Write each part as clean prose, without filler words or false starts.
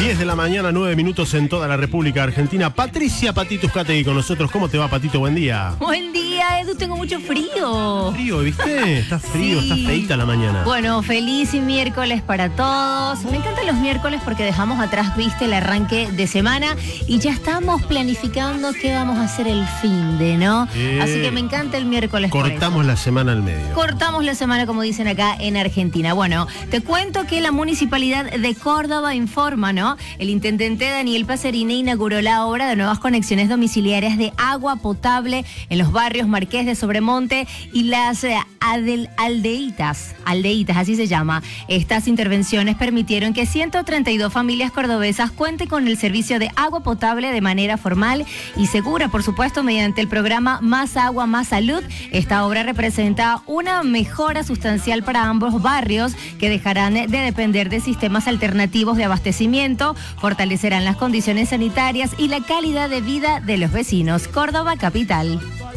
10 de la mañana, 9 minutos en toda la República Argentina. Patricia Patito Uzcategui con nosotros. ¿Cómo te va, Patito? Buen día. Buen día, Edu. Tengo mucho frío. Frío, ¿viste? Está frío, Sí. está feita la mañana. Bueno, feliz miércoles para todos. Me encantan los miércoles porque dejamos atrás, viste, el arranque de semana y ya estamos planificando qué vamos a hacer el finde, ¿no? Así que me encanta el miércoles. Cortamos la semana al medio. Cortamos la semana, como dicen acá en Argentina. Bueno, te cuento que la Municipalidad de Córdoba informa, ¿no? El intendente Daniel Pacerini inauguró la obra de nuevas conexiones domiciliarias de agua potable en los barrios Marqués de Sobremonte y las aldeitas, así se llama. Estas intervenciones permitieron que 132 familias cordobesas cuenten con el servicio de agua potable de manera formal y segura, por supuesto, mediante el programa Más Agua, Más Salud. Esta obra representa una mejora sustancial para ambos barrios que dejarán de depender de sistemas alternativos de abastecimiento, fortalecerán las condiciones sanitarias y la calidad de vida de los vecinos. Córdoba capital.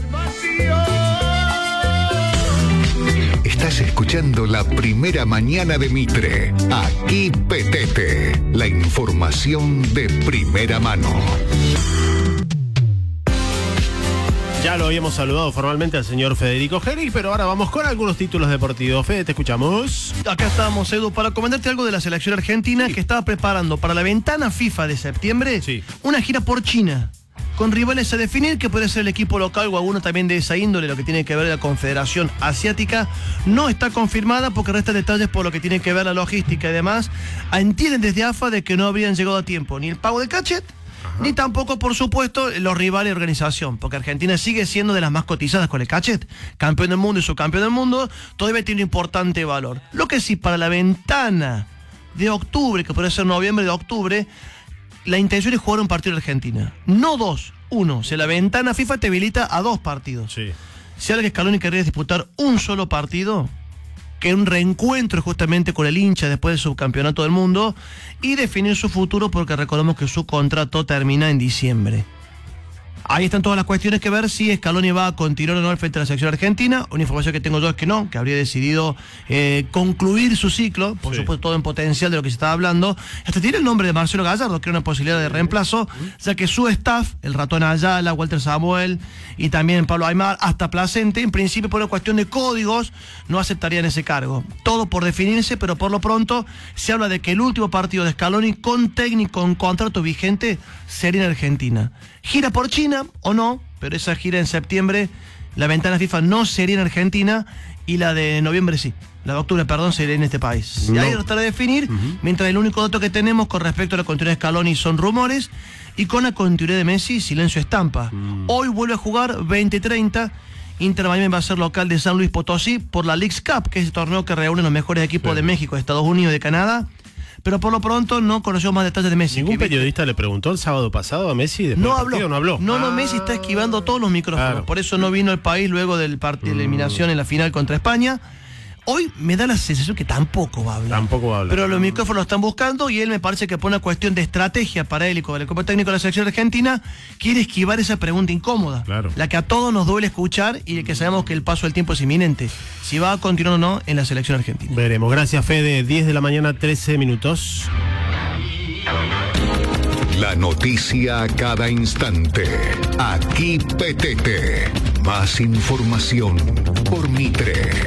Estás escuchando la primera mañana de Mitre. Aquí Petete, la información de primera mano. Ya lo habíamos saludado formalmente al señor Federico Geri, pero ahora vamos con algunos títulos deportivos. Fede, te escuchamos. Acá estamos, Edu, para comentarte algo de la selección argentina que estaba preparando para la ventana FIFA de septiembre una gira por China, con rivales a definir, que puede ser el equipo local o alguno también de esa índole, lo que tiene que ver la Confederación Asiática. No está confirmada porque restan detalles por lo que tiene que ver la logística y demás. Entienden desde AFA de que no habrían llegado a tiempo ni el pago de cachet, ni tampoco, por supuesto, los rivales de organización, porque Argentina sigue siendo de las más cotizadas con el cachet. Campeón del mundo y subcampeón del mundo, todavía tiene un importante valor. Lo que sí, para la ventana de octubre, que puede ser noviembre de octubre, la intención es jugar un partido en Argentina. No dos, uno. Si la ventana FIFA te habilita a 2 partidos. Sí. Si ahora que Scaloni querría disputar un solo partido, que un reencuentro justamente con el hincha después del subcampeonato del mundo y definir su futuro, porque recordemos que su contrato termina en diciembre. Ahí están todas las cuestiones que ver si Scaloni va a continuar o no al frente de la selección argentina. Una información que tengo yo es que no, que habría decidido concluir su ciclo, por supuesto todo en potencial de lo que se estaba hablando. Hasta tiene el nombre de Marcelo Gallardo, que era una posibilidad de reemplazo, ya que su staff, el Ratón Ayala, Walter Samuel y también Pablo Aymar, hasta Placente, en principio por una cuestión de códigos, no aceptarían ese cargo. Todo por definirse, pero por lo pronto se habla de que el último partido de Scaloni con técnico con contrato vigente sería en Argentina. Gira por China o no, pero esa gira en septiembre, la ventana FIFA no sería en Argentina y la de noviembre sí. La de octubre, perdón, sería en este país. Y ahí tratará de definir, mientras el único dato que tenemos con respecto a la continuidad de Scaloni son rumores, y con la continuidad de Messi, silencio estampa. Hoy vuelve a jugar 20:30. Inter Miami va a ser local de San Luis Potosí por la Leagues Cup, que es el torneo que reúne los mejores equipos de México, de Estados Unidos y de Canadá. Pero por lo pronto no conocemos más detalles de Messi. ¿Ningún periodista le preguntó el sábado pasado a Messi? Después no del partido, habló. No habló. No, Messi está esquivando todos los micrófonos. Claro. Por eso no vino al país luego del partido de eliminación en la final contra España. Hoy me da la sensación que tampoco va a hablar. Tampoco va a hablar. Pero los micrófonos lo están buscando y él me parece que por una cuestión de estrategia para él y con el cuerpo técnico de la selección argentina, quiere esquivar esa pregunta incómoda. Claro. La que a todos nos duele escuchar y de que sabemos que el paso del tiempo es inminente. Si va a continuar o no en la selección argentina. Veremos. Gracias, Fede. 10 de la mañana, 13 minutos. La noticia a cada instante. Aquí Petete. Más información por Mitre.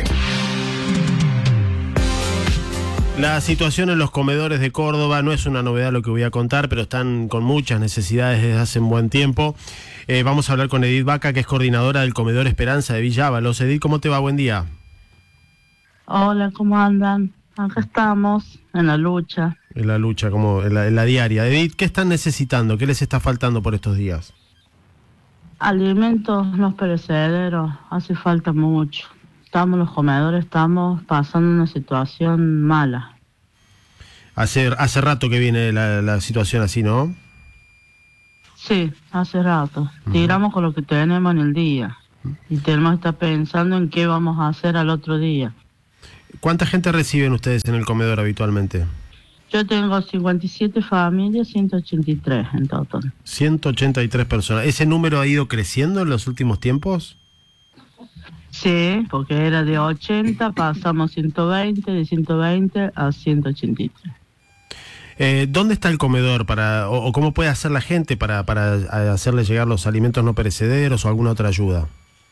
La situación en los comedores de Córdoba no es una novedad lo que voy a contar, pero están con muchas necesidades desde hace un buen tiempo. Vamos a hablar con Edith Vaca, que es coordinadora del comedor Esperanza de Villa Ábalos. Edith, ¿cómo te va? Buen día. Hola, ¿cómo andan? Acá estamos, en la lucha. En la lucha, como en la diaria. Edith, ¿qué están necesitando? ¿Qué les está faltando por estos días? Alimentos no perecederos, hace falta mucho. Los comedores estamos pasando una situación mala. Hace rato que viene la situación así, ¿no? Sí, hace rato. Tiramos con lo que tenemos en el día. Y tenemos que estar pensando en qué vamos a hacer al otro día. ¿Cuánta gente reciben ustedes en el comedor habitualmente? Yo tengo 57 familias, 183 en total. 183 personas. ¿Ese número ha ido creciendo en los últimos tiempos? Sí, porque era de 80, pasamos a 120, de 120 a 183. ¿Dónde está el comedor o cómo puede hacer la gente para hacerle llegar los alimentos no perecederos o alguna otra ayuda?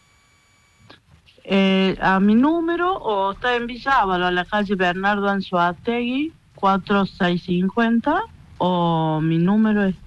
A mi número, o está en Villávalo, a la calle Bernardo Anzoátegui, 4650, o mi número es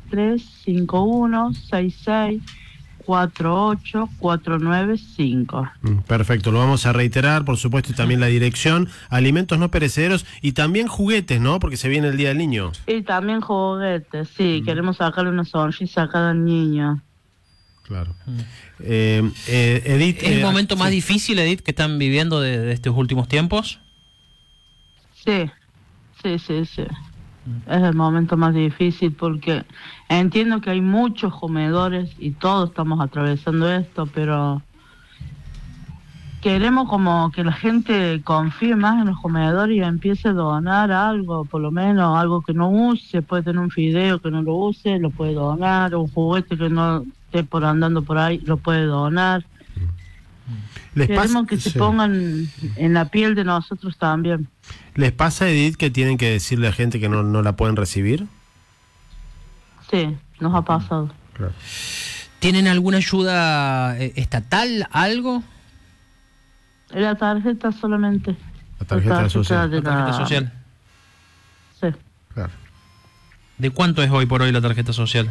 351-6648-495. Perfecto, lo vamos a reiterar, por supuesto, y también la dirección, alimentos no perecederos y también juguetes, ¿no? Porque se viene el Día del Niño. Y también juguetes, sí, queremos sacarle una sonrisa a cada niño. Claro. Edith, ¿Es el momento más sí. difícil, Edith, que están viviendo de estos últimos tiempos? Sí. Es el momento más difícil porque entiendo que hay muchos comedores y todos estamos atravesando esto, pero queremos como que la gente confíe más en los comedores y empiece a donar algo, por lo menos algo que no use. Puede tener un fideo que no lo use, lo puede donar, un juguete que no esté andando por ahí, lo puede donar. Queremos que se pongan en la piel de nosotros también. ¿Les pasa, Edith, que tienen que decirle a gente que no la pueden recibir? Sí, nos ha pasado. Claro. ¿Tienen alguna ayuda estatal, algo? La tarjeta solamente. La tarjeta social. La tarjeta social. Sí. Claro. ¿De cuánto es hoy por hoy la tarjeta social?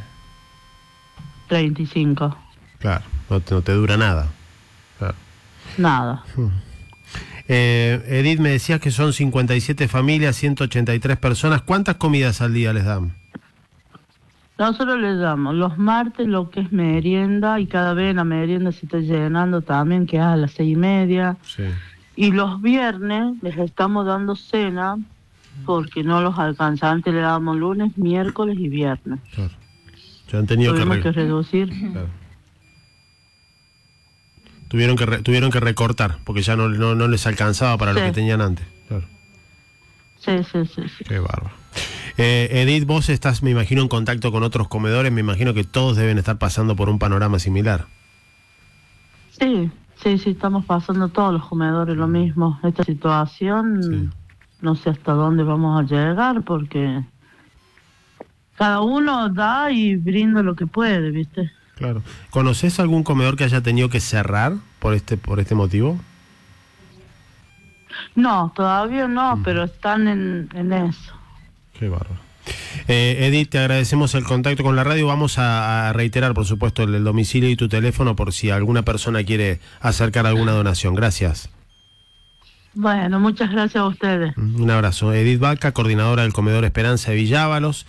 35. Claro, no te dura nada. Claro. Nada. Edith, me decías que son 57 familias, 183 personas. ¿Cuántas comidas al día les dan? Nosotros les damos los martes lo que es merienda, y cada vez la merienda se está llenando también, que es a las 6:30. Sí. Y los viernes les estamos dando cena porque no los alcanza. Antes le dábamos lunes, miércoles y viernes. Claro. Ya han tenido Tuvimos que reducir. Claro. Tuvieron que recortar porque ya no les alcanzaba para lo que tenían antes. Claro. Sí. Qué bárbaro. Edith, vos estás, me imagino, en contacto con otros comedores. Me imagino que todos deben estar pasando por un panorama similar. Sí, estamos pasando todos los comedores lo mismo. Esta situación, no sé hasta dónde vamos a llegar porque cada uno da y brinda lo que puede, ¿viste? Claro. ¿Conoces algún comedor que haya tenido que cerrar por este motivo? No, todavía no, pero están en eso. Qué bárbaro. Edith, te agradecemos el contacto con la radio. Vamos a reiterar, por supuesto, el domicilio y tu teléfono por si alguna persona quiere acercar alguna donación. Gracias. Bueno, muchas gracias a ustedes. Un abrazo. Edith Vaca, coordinadora del Comedor Esperanza de Villávalos.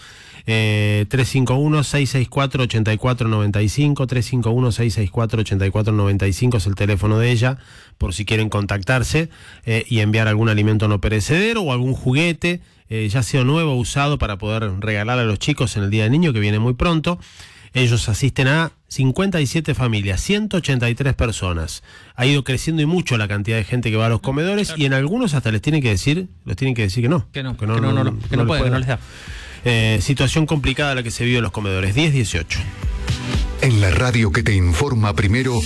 351-664-8495, 351-664-8495 es el teléfono de ella, por si quieren contactarse y enviar algún alimento no perecedero o algún juguete, ya sea nuevo o usado, para poder regalar a los chicos en el Día del Niño, que viene muy pronto. Ellos asisten a 57 familias, 183 personas. Ha ido creciendo y mucho la cantidad de gente que va a los comedores, y en algunos hasta les tienen que decir que no. Que no les da. Situación complicada la que se vive en los comedores. 10-18. En la radio que te informa primero,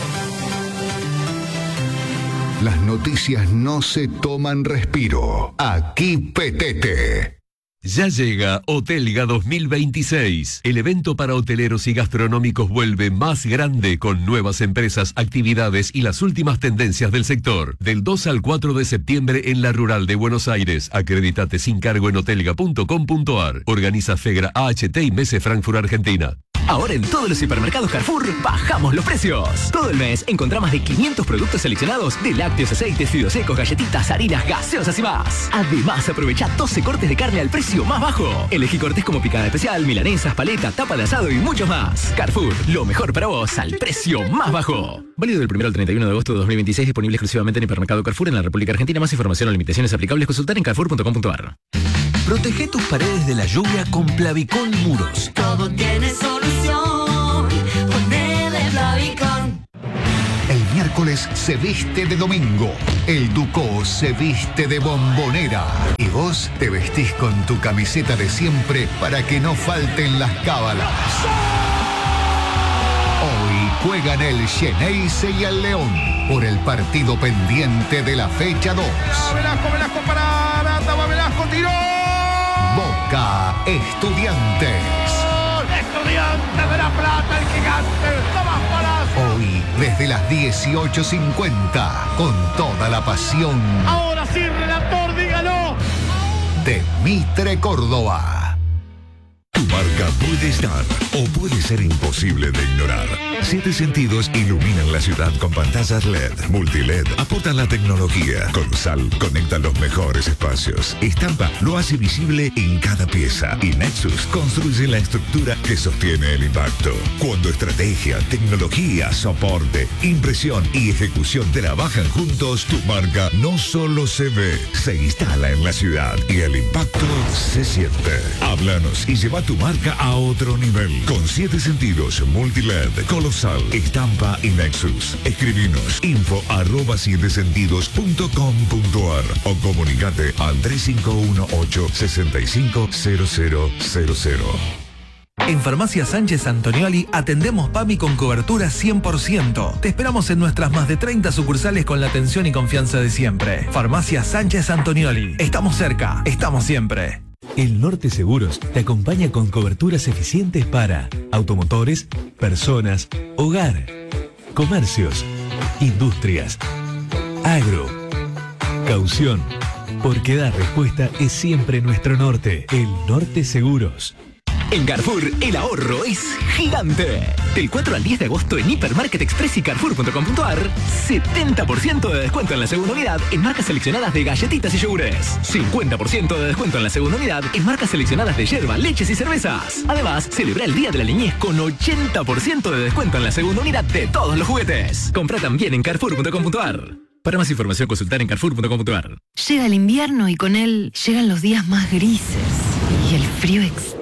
las noticias no se toman respiro. Aquí Petete. Ya llega Hotelga 2026. El evento para hoteleros y gastronómicos vuelve más grande, con nuevas empresas, actividades y las últimas tendencias del sector. Del 2 al 4 de septiembre en la Rural de Buenos Aires. Acredítate sin cargo en hotelga.com.ar. Organiza Fegra AHT y Messe Frankfurt, Argentina. Ahora en todos los hipermercados Carrefour bajamos los precios. Todo el mes encontrá más de 500 productos seleccionados de lácteos, aceites, fideos secos, galletitas, harinas, gaseosas y más. Además, aprovecha 12 cortes de carne al precio más bajo. Elegí cortes como picada especial, milanesas, paleta, tapa de asado y muchos más. Carrefour, lo mejor para vos al precio más bajo. Válido del 1 al 31 de agosto de 2026, disponible exclusivamente en hipermercado Carrefour en la República Argentina. Más información o limitaciones aplicables, consultar en carrefour.com.ar. Protege tus paredes de la lluvia con Plavicón Muros. Todo tiene solución. Ponele Plavicón. El miércoles se viste de domingo. El Ducó se viste de bombonera. Y vos te vestís con tu camiseta de siempre para que no falten las cábalas. Hoy juegan el Xeneize y el León por el partido pendiente de la fecha 2. Velasco para Aranda, Velasco tiró. Boca Boca Estudiantes. Estudiantes de La Plata, el gigante. ¡No más Palacio! Hoy, desde las 18:50, con toda la pasión Ahora sí, relator, dígalo. de Mitre Córdoba. Tu marca puede estar o puede ser imposible de ignorar. 7 Sentidos iluminan la ciudad con pantallas LED, multiled, aportan la tecnología. Colosal conecta los mejores espacios. Estampa lo hace visible en cada pieza. Y Nexus construye la estructura que sostiene el impacto. Cuando estrategia, tecnología, soporte, impresión y ejecución trabajan juntos, tu marca no solo se ve, se instala en la ciudad y el impacto se siente. Háblanos y lleva tu marca a otro nivel. Con 7 Sentidos, multiled, Colosal, estampa y Nexus. Escribinos info@7sentidos.com.ar o comunicate al 3518-650000. En Farmacia Sánchez Antonioli atendemos PAMI con cobertura 100%. Te esperamos en nuestras más de 30 sucursales con la atención y confianza de siempre. Farmacia Sánchez Antonioli. Estamos cerca, estamos siempre. El Norte Seguros te acompaña con coberturas eficientes para automotores, personas, hogar, comercios, industrias, agro, caución. Porque dar respuesta es siempre nuestro norte. El Norte Seguros. En Carrefour, el ahorro es gigante. Del 4 al 10 de agosto en Hipermarket Express y Carrefour.com.ar, 70% de descuento en la segunda unidad en marcas seleccionadas de galletitas y yogures. 50% de descuento en la segunda unidad en marcas seleccionadas de yerba, leches y cervezas. Además, celebra el Día de la Niñez con 80% de descuento en la segunda unidad de todos los juguetes. Compra también en Carrefour.com.ar. Para más información, consultar en Carrefour.com.ar. Llega el invierno y con él llegan los días más grises y el frío extremo.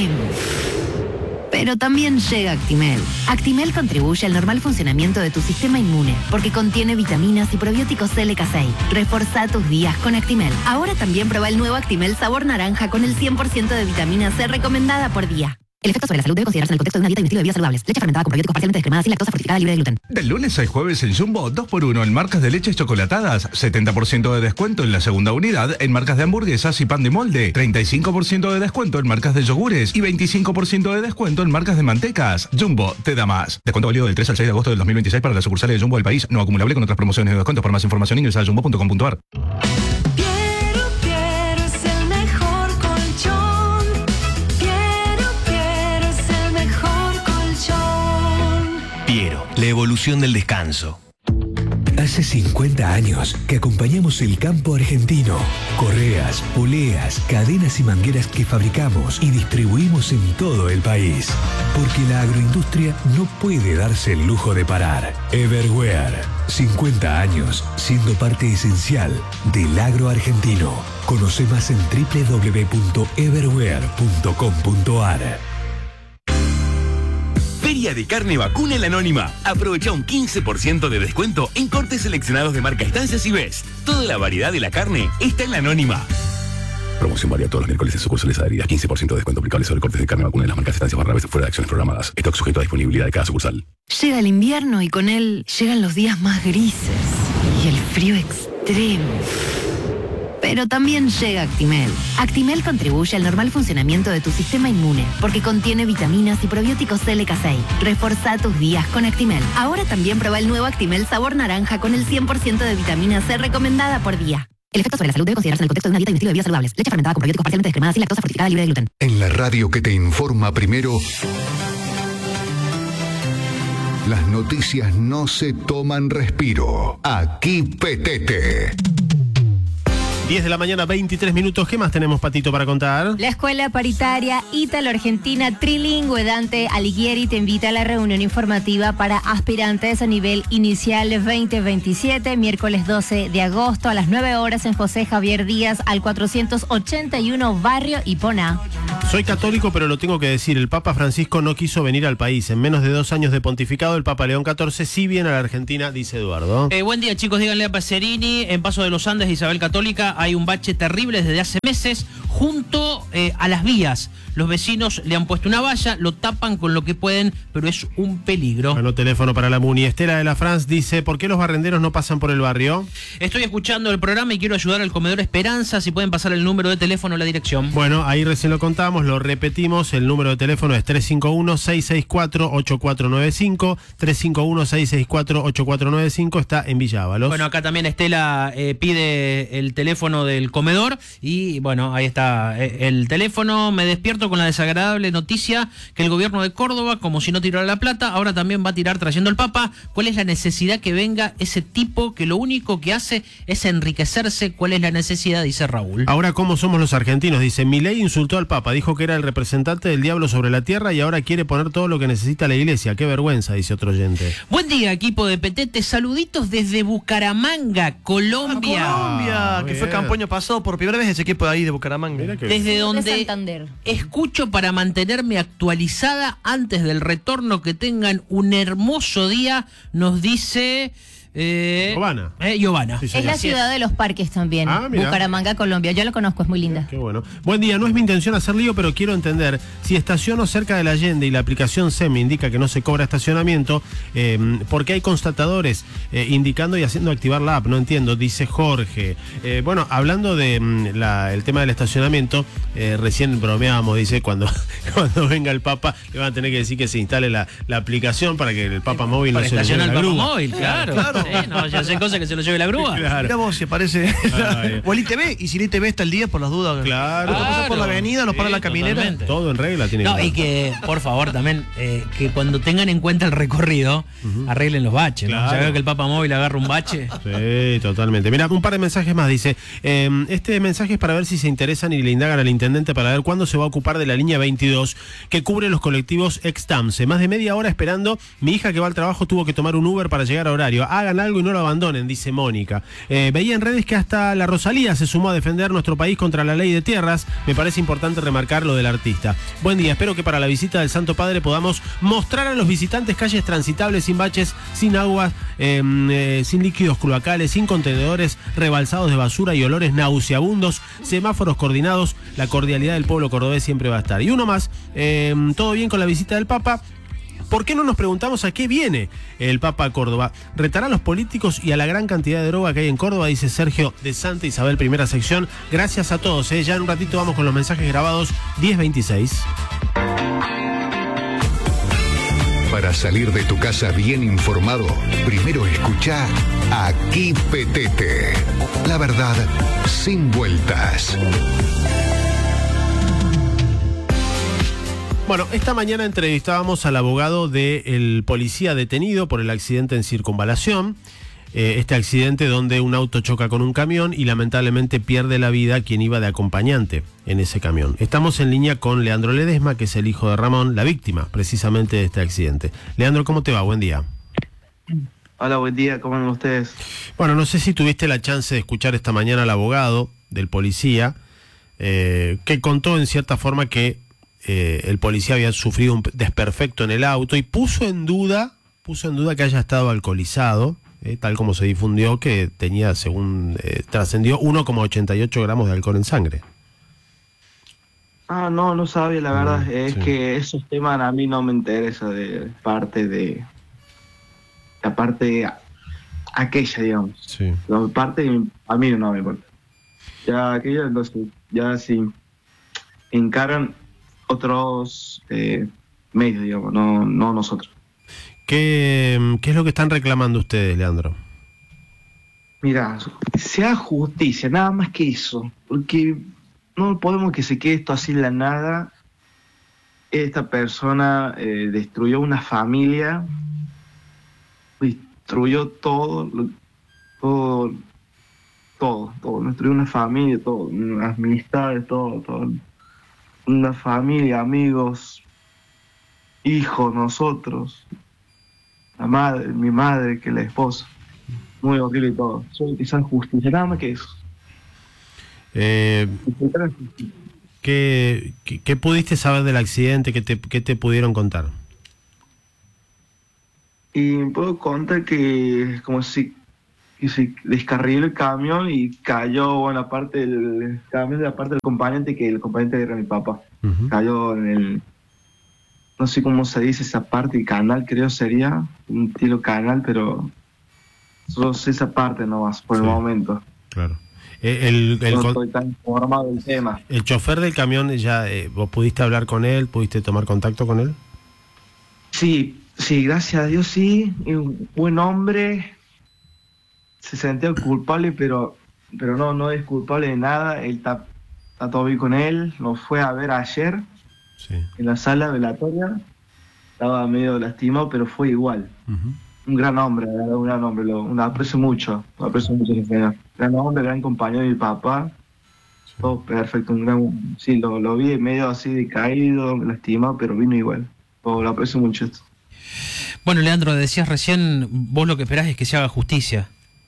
Pero también llega Actimel. Actimel contribuye al normal funcionamiento de tu sistema inmune porque contiene vitaminas y probióticos LK6. Reforza tus días con Actimel. Ahora también prueba el nuevo Actimel sabor naranja con el 100% de vitamina C recomendada por día. El efecto sobre la salud debe considerarse en el contexto de una dieta y un estilo de vida saludables. Leche fermentada con probióticos parcialmente descremadas sin lactosa, fortificada, libre de gluten. Del lunes al jueves en Jumbo, 2x1 en marcas de leches chocolatadas, 70% de descuento en la segunda unidad en marcas de hamburguesas y pan de molde, 35% de descuento en marcas de yogures y 25% de descuento en marcas de mantecas. Jumbo te da más. Descuento válido del 3 al 6 de agosto del 2026 para las sucursales de Jumbo del país, no acumulable con otras promociones de descuentos. Por más información ingresa a jumbo.com.ar. La evolución del descanso. Hace 50 años que acompañamos el campo argentino. Correas, poleas, cadenas y mangueras que fabricamos y distribuimos en todo el país. Porque la agroindustria no puede darse el lujo de parar. Everware. 50 años siendo parte esencial del agro argentino. Conoce más en www.everware.com.ar. Feria de Carne Vacuna en la Anónima. Aprovecha un 15% de descuento en cortes seleccionados de marca Estancias y Best. Toda la variedad de la carne está en la Anónima. Promoción válida todos los miércoles en sucursales adheridas. 15% de descuento aplicable sobre cortes de carne vacuna en las marcas Estancias / fuera de acciones programadas. Stock sujeto a disponibilidad de cada sucursal. Llega el invierno y con él llegan los días más grises y el frío extremo. Pero también llega Actimel. Actimel contribuye al normal funcionamiento de tu sistema inmune porque contiene vitaminas y probióticos LK6. Reforza tus días con Actimel. Ahora también prueba el nuevo Actimel sabor naranja con el 100% de vitamina C recomendada por día. El efecto sobre la salud debe considerarse en el contexto de una dieta y un estilo de vida saludables. Leche fermentada con probióticos parcialmente descremadas sin lactosa, fortificada, libre de gluten. En la radio que te informa primero, las noticias no se toman respiro. Aquí Petete. 10 de la mañana, 23 minutos. ¿Qué más tenemos, Patito, para contar? La Escuela Paritaria Ítalo-Argentina Trilingüe Dante Alighieri te invita a la reunión informativa para aspirantes a nivel inicial 2027, miércoles 12 de agosto a las 9 horas en José Javier Díaz al 481 Barrio Hipona. Soy católico, pero lo tengo que decir, el Papa Francisco no quiso venir al país. En menos de 2 años de pontificado, el Papa León XIV sí viene a la Argentina, dice Eduardo. Buen día, chicos, díganle a Pacerini, en Paso de los Andes de Isabel Católica hay un bache terrible desde hace meses junto a las vías. Los vecinos le han puesto una valla, lo tapan con lo que pueden, pero es un peligro. Bueno, teléfono para la Muni. Estela de la France dice, ¿por qué los barrenderos no pasan por el barrio? Estoy escuchando el programa y quiero ayudar al comedor Esperanza, si pueden pasar el número de teléfono o la dirección. Bueno, ahí recién lo contamos, lo repetimos, el número de teléfono es 351-664-8495, 351-664-8495, está en Villa Ábalos. Bueno, acá también Estela pide el teléfono del comedor y bueno, ahí está el teléfono. Me despierto con la desagradable noticia que el gobierno de Córdoba, como si no tirara la plata, ahora también va a tirar trayendo el Papa. ¿Cuál es la necesidad que venga ese tipo que lo único que hace es enriquecerse? ¿Cuál es la necesidad? Dice Raúl. Ahora, ¿cómo somos los argentinos? Dice, Milei insultó al Papa, dijo que era el representante del diablo sobre la tierra y ahora quiere poner todo lo que necesita la iglesia. Qué vergüenza, dice otro oyente. Buen día, equipo de Petete. Saluditos desde Bucaramanga, Colombia. Colombia, que fue campaña pasado por primera vez ese equipo de ahí de Bucaramanga. Desde donde escucho para mantenerme actualizada antes del retorno. Que tengan un hermoso día, nos dice... Giovanna. Giovanna. Sí, es la ciudad de los parques también. Bucaramanga, Colombia. Yo la conozco, es muy linda. Qué bueno. Buen día, no es mi intención hacer lío, pero quiero entender, si estaciono cerca de la Allende y la aplicación SEM indica que no se cobra estacionamiento, ¿por qué hay constatadores indicando y haciendo activar la app? No entiendo, dice Jorge. Bueno, hablando de el tema del estacionamiento, recién bromeábamos, dice, cuando venga el Papa, le van a tener que decir que se instale la aplicación para que el Papa móvil no se le lleve la grúa. Para estacionar el Papa móvil, claro. Sí, no, ya sé cosas que se lo lleve la grúa. Claro. Mira vos, si aparece. O el ITV, y si el ITV está al día por las dudas. Claro. Cuando pasas por la avenida, nos para la caminera. Totalmente. Todo en regla tiene No, que y que, por favor, también, que cuando tengan en cuenta el recorrido, arreglen los baches. Claro. ¿No? Ya veo que el Papa móvil agarra un bache. Sí, totalmente. Mira, un par de mensajes más, dice. Este mensaje es para ver si se interesan y le indagan al intendente para ver cuándo se va a ocupar de la línea 22 que cubre los colectivos ex-TAMSE. Más de media hora esperando. Mi hija que va al trabajo tuvo que tomar un Uber para llegar a horario. Hagan algo y no lo abandonen, dice Mónica. Veía en redes que hasta la Rosalía se sumó a defender nuestro país contra la ley de tierras. Me parece importante remarcar lo del artista. Buen día, espero que para la visita del Santo Padre podamos mostrar a los visitantes calles transitables, sin baches, sin aguas, sin líquidos cloacales, sin contenedores rebalsados de basura y olores nauseabundos, semáforos coordinados. La cordialidad del pueblo cordobés siempre va a estar. Y uno más, todo bien con la visita del Papa. ¿Por qué no nos preguntamos a qué viene el Papa a Córdoba? ¿Retará a los políticos y a la gran cantidad de droga que hay en Córdoba? Dice Sergio de Santa Isabel, primera sección. Gracias a todos. Ya en un ratito vamos con los mensajes grabados 10:26. Para salir de tu casa bien informado, primero escucha Aquí Petete. La verdad, sin vueltas. Bueno, esta mañana entrevistábamos al abogado del policía detenido por el accidente en Circunvalación. Este accidente donde un auto choca con un camión y lamentablemente pierde la vida quien iba de acompañante en ese camión. Estamos en línea con Leandro Ledesma, que es el hijo de Ramón, la víctima precisamente de este accidente. Leandro, ¿cómo te va? Buen día. Hola, buen día, ¿cómo andan ustedes? Bueno, no sé si tuviste la chance de escuchar esta mañana al abogado del policía, que contó en cierta forma que el policía había sufrido un desperfecto en el auto y puso en duda que haya estado alcoholizado, tal como se difundió, que tenía, según trascendió, 1,88 gramos de alcohol en sangre. No sabía, la verdad. Es que esos temas a mí no me interesa de parte de... La parte aquella, digamos. Sí. La parte a mí no me importa. Ya aquella, entonces, ya si encargan otros medios, digamos, no nosotros. ¿Qué es lo que están reclamando ustedes, Leandro? Mira, sea justicia, nada más que eso, porque no podemos que se quede esto así en la nada. Esta persona destruyó una familia, destruyó todo, destruyó una familia, todo, las amistades, todo. Una familia, amigos, hijos, nosotros, la madre, mi madre, que la esposa. Muy horrible y todo. Solo quizás justicia, nada más que eso. ¿Qué pudiste saber del accidente? ¿Qué te pudieron contar? Y puedo contar que como si se descarriló el camión y cayó en la parte del camión, de la parte del acompañante, que el acompañante era mi papá. Cayó en el, no sé cómo se dice esa parte, el canal, creo sería un estilo canal, pero solo sé esa parte nomás por el momento. Claro. No estoy tan informado del tema. El chofer del camión, ya ¿vos pudiste hablar con él? ¿Pudiste tomar contacto con él? Sí, gracias a Dios sí. Es un buen hombre. Se sentía culpable, pero no es culpable de nada. Él está todo bien con él. Nos fue a ver ayer en la sala velatoria. Estaba medio lastimado, pero fue igual. Un gran hombre, un gran hombre. Lo aprecio mucho ese señor. Gran hombre, gran compañero de mi papá. Todo perfecto. Sí, lo vi medio así decaído, lastimado, pero vino igual. Lo aprecio mucho esto. Bueno, Leandro, decías recién, vos lo que esperás es que se haga justicia.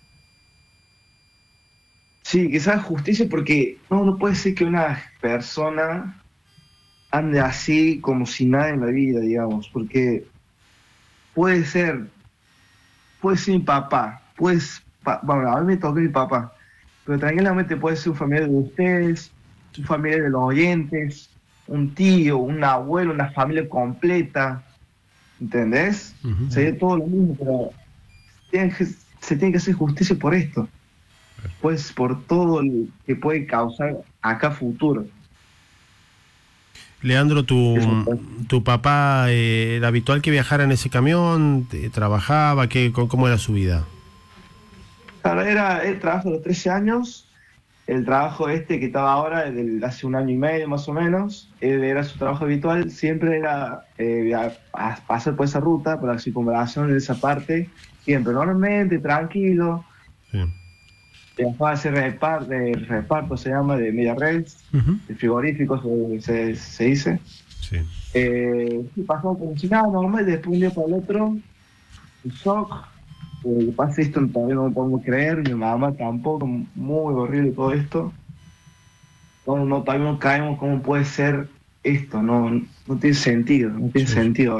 Sí, que se haga justicia, porque no puede ser que una persona ande así como si nada en la vida, digamos, porque puede ser mi papá, bueno, a mí me toca mi papá, pero tranquilamente puede ser un familiar de ustedes, un familiar de los oyentes, un tío, un abuelo, una familia completa, ¿entendés? Sería todo lo mismo, pero se tiene que hacer justicia por esto, pues por todo lo que puede causar acá futuro. Leandro, ¿tu papá era habitual que viajara en ese camión? ¿Trabajaba? ¿Cómo era su vida? Claro, él trabajó a los 13 años. El trabajo que estaba ahora, hace 1 año y medio más o menos, era su trabajo habitual. Siempre era pasar por esa ruta, por la circunvalación de esa parte, siempre normalmente, tranquilo. Sí. Viajaba a hacer reparto, se llama, de media red, de frigoríficos, se dice. Sí. Pasó como si nada, normal, y después un día para el otro, un shock. Pasa esto, todavía no me puedo creer, mi mamá tampoco, muy horrible todo esto. Todavía no caemos cómo puede ser esto, no tiene sentido, sentido.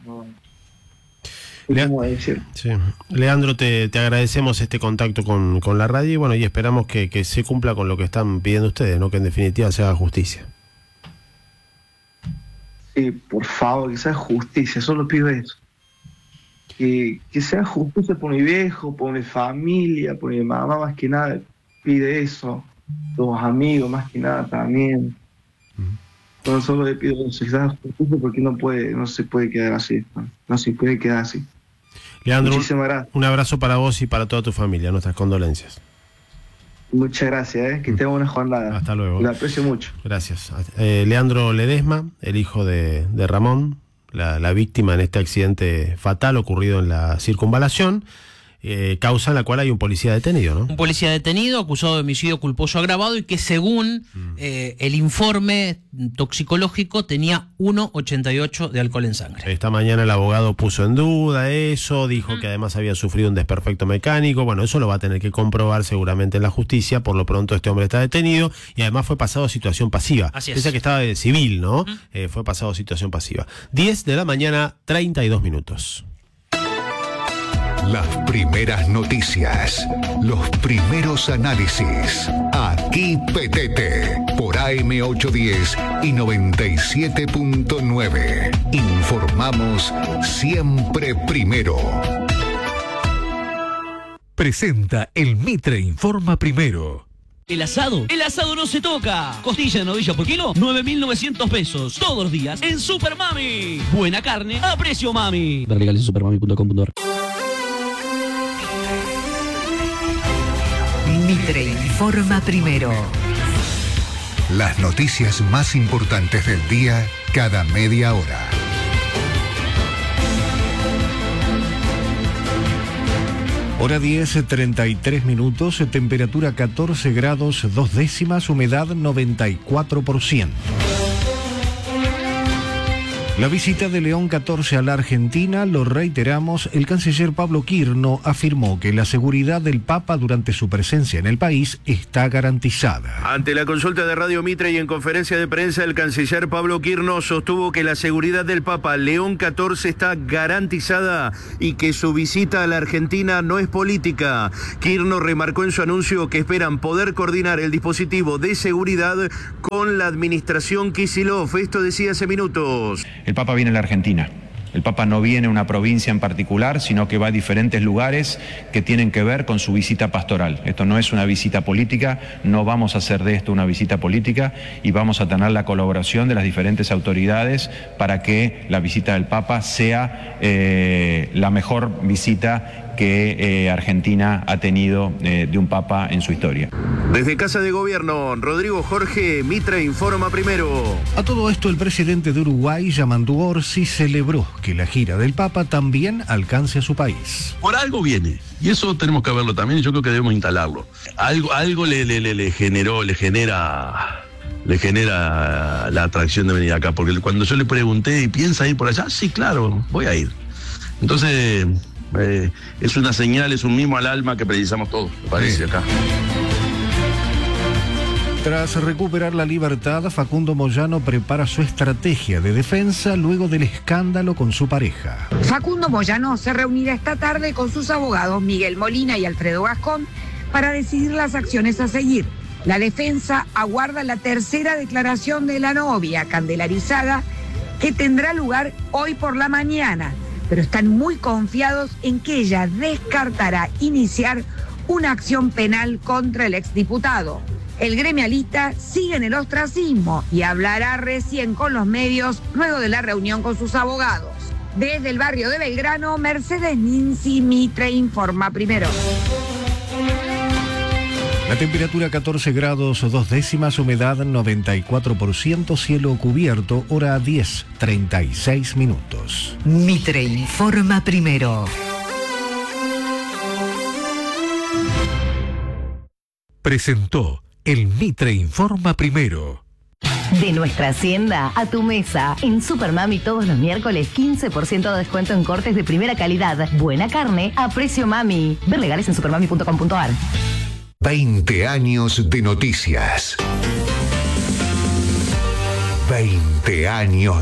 Sí. Leandro, te agradecemos este contacto con la radio y bueno, y esperamos que se cumpla con lo que están pidiendo ustedes, ¿no? Que en definitiva se haga justicia. Sí, por favor, que se haga justicia, solo pido eso. Que sea justicia por mi viejo, por mi familia, por mi mamá, más que nada pide eso, los amigos más que nada también. No solo le pido que se haga justicia porque no se puede quedar así, no se puede quedar así. Leandro, un abrazo para vos y para toda tu familia, nuestras condolencias. Muchas gracias, que tenga una jornada. Hasta luego. Lo aprecio mucho. Gracias. Leandro Ledesma, el hijo de Ramón, la víctima en este accidente fatal ocurrido en la circunvalación, causa en la cual hay un policía detenido, ¿no? Un policía detenido, acusado de homicidio culposo agravado y que según el informe toxicológico tenía 1,88 de alcohol en sangre. Esta mañana el abogado puso en duda eso, dijo que además había sufrido un desperfecto mecánico. Bueno, eso lo va a tener que comprobar seguramente en la justicia. Por lo pronto este hombre está detenido y además fue pasado a situación pasiva. Así es. Piensa que estaba de civil, ¿no? Fue pasado a situación pasiva. 10 de la mañana, 32 minutos. Las primeras noticias, los primeros análisis. Aquí Petete, por AM810 y 97.9. Informamos siempre primero. Presenta el Mitre Informa Primero. ¿El asado? ¡El asado no se toca! Costilla de novilla por kilo, 9.900 pesos. Todos los días en Super Mami. Buena carne a precio mami. Ver legales en supermami.com.ar. Mitre Informa Primero. Las noticias más importantes del día cada media hora. Hora 10, 33 minutos, temperatura 14 grados 2 décimas, humedad 94%. La visita de León XIV a la Argentina, lo reiteramos, el canciller Pablo Quirno afirmó que la seguridad del Papa durante su presencia en el país está garantizada. Ante la consulta de Radio Mitre y en conferencia de prensa, el canciller Pablo Quirno sostuvo que la seguridad del Papa León XIV está garantizada y que su visita a la Argentina no es política. Quirno remarcó en su anuncio que esperan poder coordinar el dispositivo de seguridad con la administración Kicillof. Esto decía hace minutos. El Papa viene a la Argentina. El Papa no viene a una provincia en particular, sino que va a diferentes lugares que tienen que ver con su visita pastoral. Esto no es una visita política, no vamos a hacer de esto una visita política y vamos a tener la colaboración de las diferentes autoridades para que la visita del Papa sea la mejor visita que Argentina ha tenido de un Papa en su historia. Desde Casa de Gobierno, Rodrigo Jorge, Mitre informa primero. A todo esto, el presidente de Uruguay, Yamandu Orsi, celebró que la gira del Papa también alcance a su país. Por algo viene, y eso tenemos que verlo también, y yo creo que debemos instalarlo. Algo le genera la atracción de venir acá, porque cuando yo le pregunté, ¿y piensa ir por allá? Sí, claro, voy a ir. Entonces, es una señal, es un mimo al alma que precisamos todos, me parece, acá. Tras recuperar la libertad, Facundo Moyano prepara su estrategia de defensa luego del escándalo con su pareja. Facundo Moyano se reunirá esta tarde con sus abogados Miguel Molina y Alfredo Gascón para decidir las acciones a seguir. La defensa aguarda la tercera declaración de la novia, Candela Arizaga, que tendrá lugar hoy por la mañana, pero están muy confiados en que ella descartará iniciar una acción penal contra el exdiputado. El gremialista sigue en el ostracismo y hablará recién con los medios luego de la reunión con sus abogados. Desde el barrio de Belgrano, Mercedes Ninzi, Mitre informa primero. La temperatura 14 grados 2 décimas, humedad 94%, cielo cubierto, hora 10:36 minutos. Mitre informa primero. Presentó el Mitre informa primero. De nuestra hacienda a tu mesa. En Supermami todos los miércoles 15% de descuento en cortes de primera calidad. Buena carne a precio mami. Ver legales en supermami.com.ar. 20 años de noticias. 20 años